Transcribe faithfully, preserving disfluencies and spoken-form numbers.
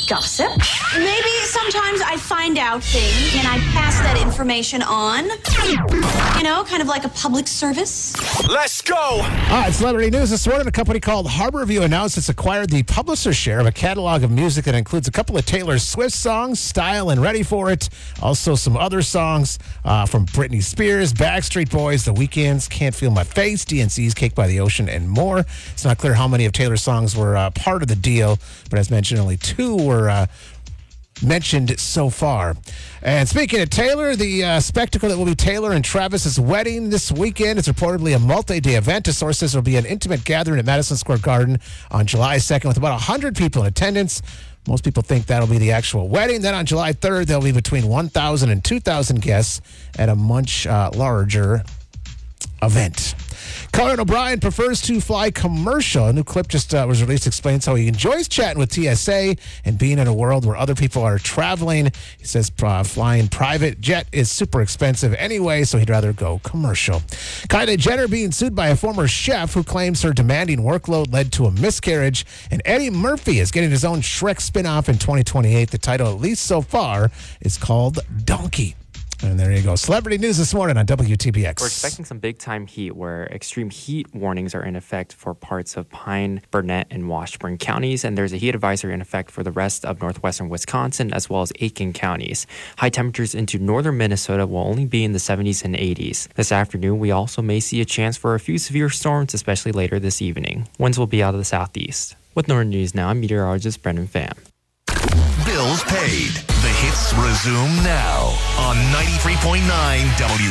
gossip. Maybe sometimes I find out things and I pass that information on. You know, kind of like a public service. Let's go! All right, celebrity news this morning. A company called Harborview announced it's acquired the publisher share of a catalog of music that includes a couple of Taylor Swift songs, Style and Ready for It. Also some other songs uh, from Britney Spears, Backstreet Boys, The Weeknd's Can't Feel My Face, D N C's Cake by the Ocean, and more. It's not clear how many of Taylor's songs were uh, part of the deal, but as mentioned, only two were uh, mentioned so far. And speaking of Taylor, the uh, spectacle that will be Taylor and Travis's wedding this weekend is reportedly a multi-day event. A source says it will be an intimate gathering at Madison Square Garden on July second with about one hundred people in attendance. Most people think that'll be the actual wedding. Then on July third, there'll be between one thousand and two thousand guests at a much uh, larger event. Conan O'Brien prefers to fly commercial. A new clip just uh, was released, explains how he enjoys chatting with T S A and being in a world where other people are traveling. He says uh, flying private jet is super expensive anyway, so he'd rather go commercial. Kylie Jenner being sued by a former chef who claims her demanding workload led to a miscarriage. And Eddie Murphy is getting his own Shrek spinoff in twenty twenty-eight. The title, at least so far, is called Donkey. And there you go. Celebrity news this morning on W T B X. We're expecting some big-time heat where extreme heat warnings are in effect for parts of Pine, Burnett, and Washburn counties, and there's a heat advisory in effect for the rest of northwestern Wisconsin as well as Aiken counties. High temperatures into northern Minnesota will only be in the seventies and eighties. This afternoon, we also may see a chance for a few severe storms, especially later this evening. Winds will be out of the southeast. With Northern News Now, I'm meteorologist Brendan Pham. Bills paid. The hits resume now on ninety-three point nine W